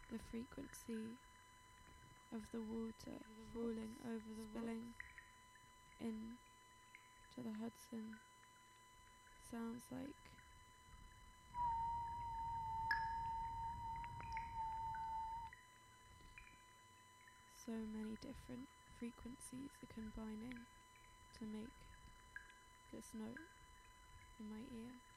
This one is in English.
The frequency of the water falling over the spilling in to the Hudson sounds like so many different frequencies are combining to make this note in my ear.